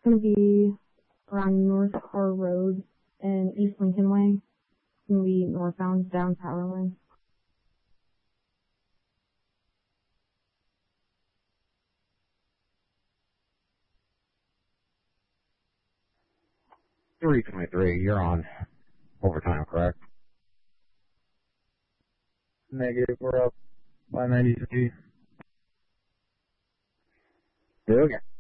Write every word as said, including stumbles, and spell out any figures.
going to be around North Carr Road and East Lincoln Way. It's going to be northbound down Power Line. three twenty-three, you're on overtime, correct? Negative, we're up by ninety-three. Do it again.